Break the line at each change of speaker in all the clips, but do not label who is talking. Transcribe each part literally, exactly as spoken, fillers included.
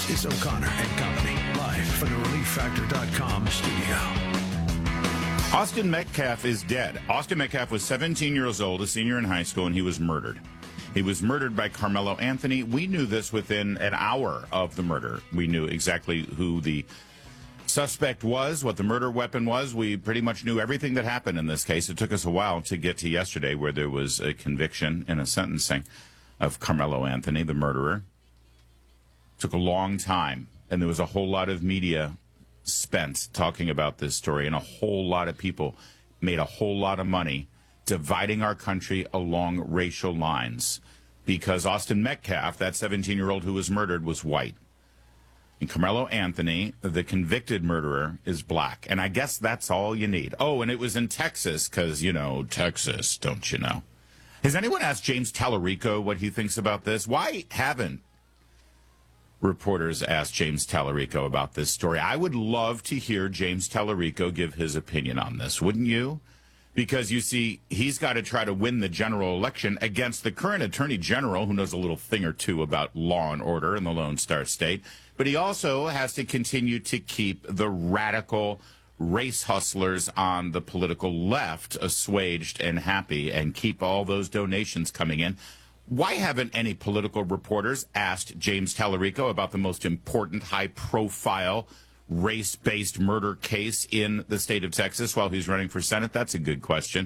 This is O'Connor and Company, live from the relief factor dot com studio.
Austin Metcalf is dead. Austin Metcalf was seventeen years old, a senior in high school, and he was murdered. He was murdered by Carmelo Anthony. We knew this within an hour of the murder. We knew exactly who the suspect was, what the murder weapon was. We pretty much knew everything that happened in this case. It took us a while to get to yesterday, where there was a conviction and a sentencing of Carmelo Anthony, the murderer. It took a long time, and there was a whole lot of media spent talking about this story, and a whole lot of people made a whole lot of money dividing our country along racial lines, because Austin Metcalf, that seventeen-year-old who was murdered, was white. And Carmelo Anthony, the convicted murderer, is black. And I guess that's all you need. Oh, and it was in Texas, because, you know, Texas, don't you know? Has anyone asked James Tallarico what he thinks about this? Why haven't reporters asked James Tallarico about this story? I would love to hear James Tallarico give his opinion on this, wouldn't you? Because, you see, he's got to try to win the general election against the current attorney general, who knows a little thing or two about law and order in the Lone Star State. But he also has to continue to keep the radical race hustlers on the political left assuaged and happy, and keep all those donations coming in. Why haven't any political reporters asked James Tallarico about the most important, high-profile race-based murder case in the state of Texas while he's running for Senate? That's a good question.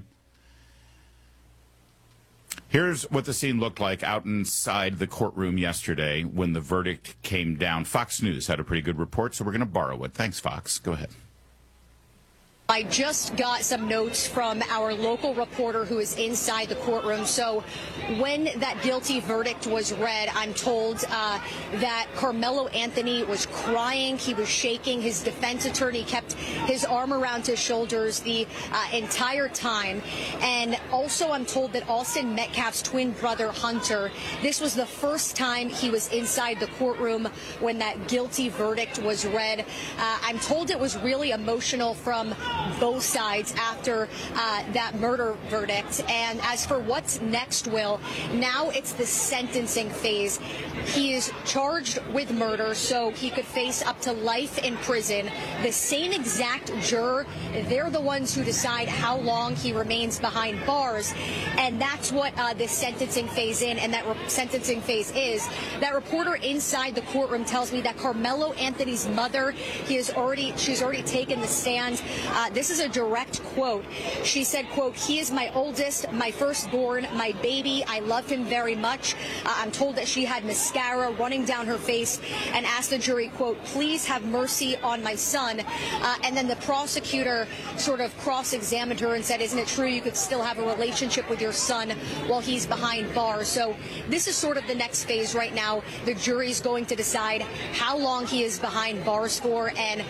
Here's what the scene looked like out inside the courtroom yesterday when the verdict came down. Fox News had a pretty good report, so we're going to borrow it. Thanks, Fox. Go ahead.
I just got some notes from our local reporter who is inside the courtroom. So when that guilty verdict was read, I'm told uh, that Carmelo Anthony was crying. He was shaking. His defense attorney kept his arm around his shoulders the uh, entire time. And also I'm told that Austin Metcalf's twin brother, Hunter, this was the first time he was inside the courtroom when that guilty verdict was read. Uh, I'm told it was really emotional from both sides after uh, that murder verdict. And as for what's next, Will, now it's the sentencing phase. He is charged with murder, so he could face up to life in prison. The same exact juror, they're the ones who decide how long he remains behind bars. And that's what uh, this sentencing phase in and that re- sentencing phase is. That reporter inside the courtroom tells me that Carmelo Anthony's mother, he is already, she's already taken the stand. Uh, This is a direct quote. She said, quote, "He is my oldest, my firstborn, my baby. I love him very much." Uh, I'm told that she had mascara running down her face and asked the jury, quote, "Please have mercy on my son." Uh, and then the prosecutor sort of cross-examined her and said, "Isn't it true you could still have a relationship with your son while he's behind bars?" So this is sort of the next phase right now. The jury's going to decide how long he is behind bars for, and